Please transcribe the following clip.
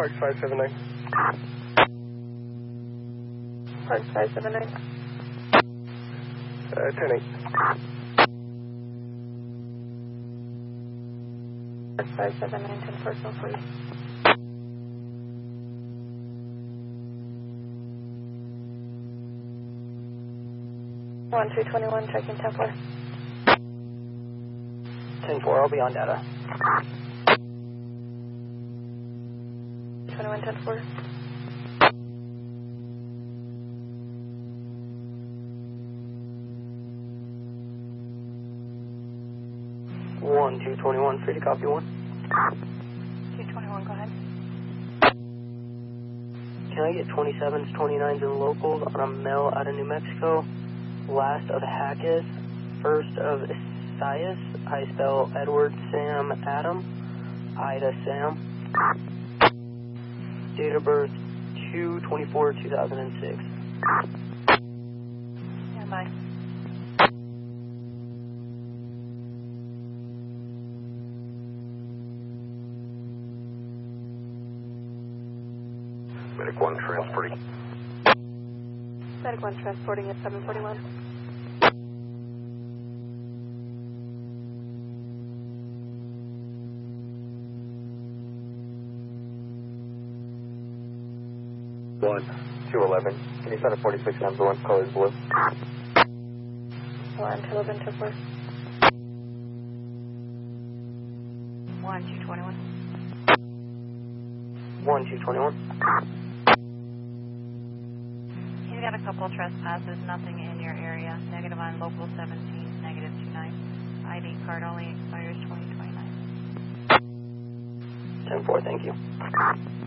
Park 579. Park 579. 10-8. Park 579, 10-4, so for you. One 221, checking 10-4. 10-4, I'll be on data. 21, 10-4. One 221, free to copy one. 221, go ahead. Can I get 27s, 29s, and locals on a mail out of New Mexico? Last of Hackett, first of Isaias, I spell Edward Sam Adam, Ida Sam. Date of birth 2/24/2006. Yeah, bye. Medic 1 transporting. Medic 1 transporting at 741. One 211. Can you send a 46 ambulance, colors blue? 1 211, 10-4. 1 221. 1 221. He's got a couple of trespasses, nothing in your area. Negative on local 17, negative 29. ID card only expires 2029. 10-4, thank you.